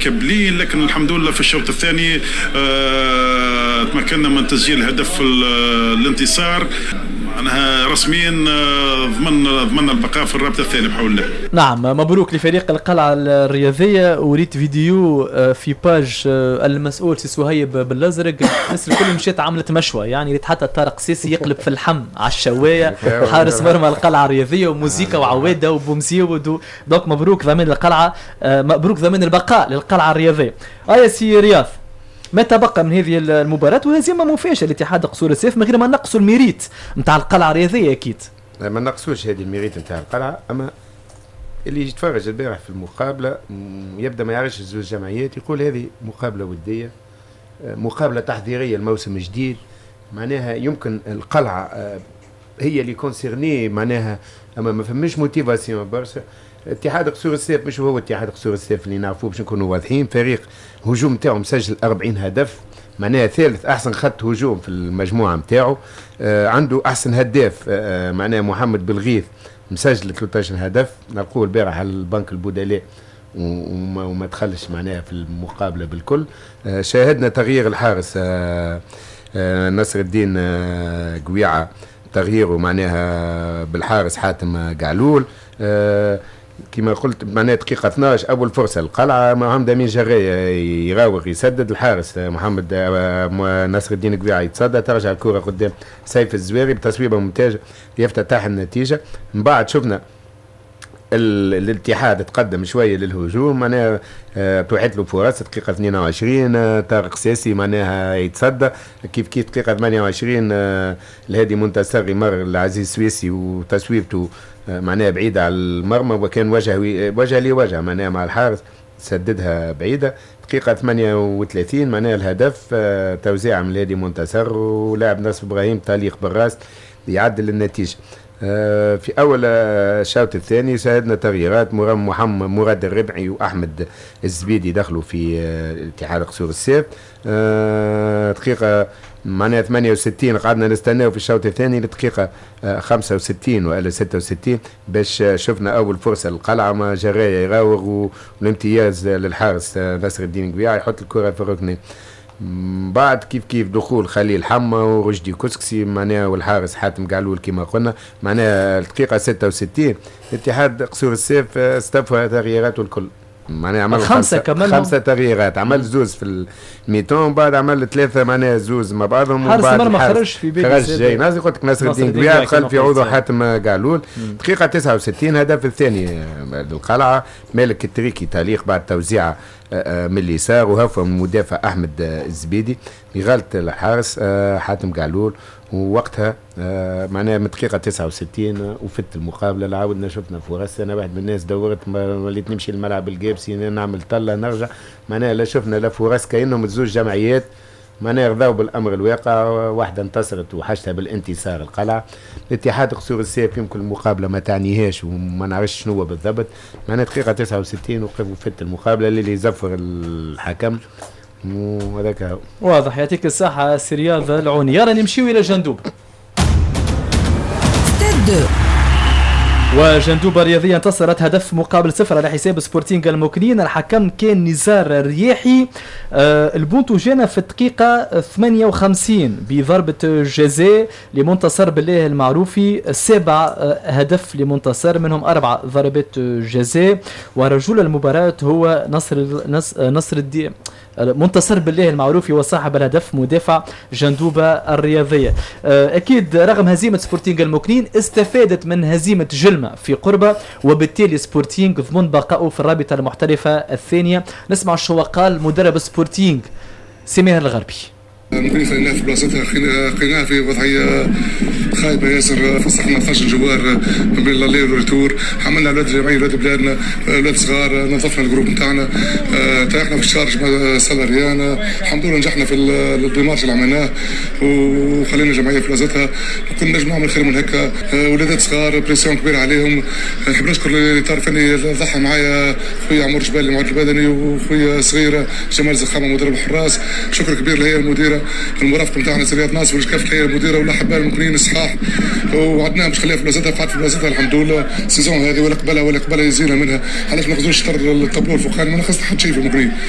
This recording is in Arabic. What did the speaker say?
مكبلين، لكن الحمد لله في الشوط الثاني تمكنا من تسجيل هدف الانتصار. معناها رسميا ضمن البقاء في الرابطه الثانيه بحول الله. نعم، مبروك لفريق القلعه الرياضيه. وريت فيديو في باج المسؤول سي سهيب بالازرق، الناس الكل مشيت عملت مشوى، يعني حتى طارق سيسي يقلب في اللحم على الشوايه حارس مرمى القلعه الرياضيه، وموسيقى وعواده وبومسيود. دونك مبروك ضمن القلعه، مبروك ضمن البقاء للقلعه الرياضيه. يا سي رياض، ما تبقى من هذه المباراة وهزيمة مفاجئة لاتحاد قصور السيف، من غير ما نقصوا الميريت نتاع القلعة الرياضية أكيد. ما نقصوش هذه الميريت نتاع القلعة، أما اللي يتفرج البارح في المقابلة يبدأ ما يعرفش زوج جمعيات يقول هذه مقابلة ودية، مقابلة تحضيرية الموسم الجديد. معناها يمكن القلعة هي اللي كونسيرني، معناها أما ما فماش موتيفاسيون برشا. اتحاد قصور السيف مش هو اتحاد قصور السيف اللي نعرفوه، باش نكونوا واضحين. فريق هجوم تاعو مسجل 40 هدف، معناها ثالث احسن خط هجوم في المجموعه نتاعو. عنده احسن هداف معناها محمد بالغيث مسجل 13 هدف. نلقوه البارح على البنك البدلاء وما دخلش معناها في المقابله بالكل. شاهدنا تغيير الحارس نصر الدين قويعه، تغييره معناها بالحارس حاتم قعلول. كما قلت معناها دقيقة 12 أول فرصة القلعة، محمد أمين جراي يراوغ يسدد، الحارس محمد نصر الدين قبيعة يتصدى، ترجع الكرة قدام سيف الزويري بتصويبة ممتازة يفتتح النتيجة. من بعد شفنا الاتحاد تقدم شويه للهجوم، معناها توحد له فرص. دقيقه 22 طارق سياسي معناها يتصدى كيف دقيقه 28 الهادي منتصر يمر العزيز السويسي وتصويبته معناها بعيده على المرمى، وكان وجه لوجه معناها مع الحارس سددها بعيده. دقيقه 38 معناها الهدف توزيع من الهادي منتصر ولاعب نصر ابراهيم تعليق بالراس يعدل النتيجه. في اول الشوط الثاني شاهدنا تغييرات، مراد الربعي واحمد الزبيدي دخلوا في اتحاد قصور السيف. دقيقه معناها 68 قعدنا نستناو في الشوط الثاني لدقيقه 65 والا 66 باش شفنا اول فرصه للقلعه، ما جرايه يراوغ والامتياز للحارس نصر الدين قبيعه يحط الكره في الركنين. بعد كيف دخول خليل حما ورشدي كسكسي معناها والحارس حاتم قعلول كما قلنا، معناها الدقيقه 66 اتحاد قصور السيف استفى تغييراته الكل، معناها عمل خمسة تغييرات، عمل زوز في الميتون، بعد عمل ثلاثة معناها زوز مع بعضهم، حارس المرمى خرج في بيت خرج جاي نازل قلت لك ناصر الدين قبيعة دخل في عوضه حاتم قعلول. دقيقة 69 هدف الثاني للقلعة، مالك التريكي تعليق بعد توزيعة من اليسار وهفوة من المدافع أحمد الزبيدي بغلط الحارس حاتم قعلول. ووقتها معناها من دقيقة 69 وفت المقابلة العاودنا شفنا فرص. أنا واحد من الناس دورت وليت نمشي الملعب الجابسي نعمل طلة نرجع، معناها لا شفنا لا فرص كأنهم زوج جمعيات معناها رضاو بالأمر الواقع. واحدة انتصرت وحشتها بالانتصار القلعة. الاتحاد قصور السيف يمكن المقابلة ما تعنيهاش وما نعرفش شنو بالضبط، معناها دقيقة 69 وفت المقابلة اللي يزفر الحكم وهذاك واضح. يعطيك الصحة سي رياض العوني. يلا نمشيو إلى جندوب. وجندوبة الرياضية انتصرت هدف مقابل 0 على حساب سبورتينغ الموكلين. الحكم كان نزار الرياحي. البونتو جانا في الدقيقة 58 بضربة جزاء لمنتصر بالله المعروفي، 7 هدف لمنتصر منهم 4 ضربات جزاء. ورجل المباراة هو نصر الدين منتصر بالله المعروفي وصاحب الهدف مدافع جندوبة الرياضية. أكيد رغم هزيمة سبورتينغ الموكلين استفادت من هزيمة جلمة في قربة، وبالتالي سبورتينغ ضمن بقائه في الرابطة المحترفة الثانية. نسمع شو قال مدرب سبورتينغ سمير الغربي. ممكن خليناها في بلاصتها، خليناها في وضعيه خايبه ياسر، فسخنا 12 جوار ما بين اللي والريتور، حملنا اولاد الجمعيه اولاد بلادنا اولاد صغار، نظفنا الجروب نتاعنا، تاعنا في الشارج سالاريان. الحمد لله نجحنا في الديمارش اللي عملناه وخلينا الجمعيه في بلاصتها. كنا نجم نعمل خير من هكا، ولادات صغار بريسيون كبير عليهم. نحب نشكر اللي تعرفني ضحى معايا خويا عمر جبال المعد البدني وخويا صغيره جمال زخامه مدرب الحراس. شكر كبير لهي المديره المرافقه نتاعنا سريات ناصر والكافه هي المديره والاحباء المكونين الصحاح، وعدناها مش خليها في بلاصتها، قعدت في بلاصتها الحمد لله. السيزون هذه ولا قبلها يزينا منها، علاش ما نخرجوش الطابلو الفوقاني، ما نخص حد شيء في المكونين.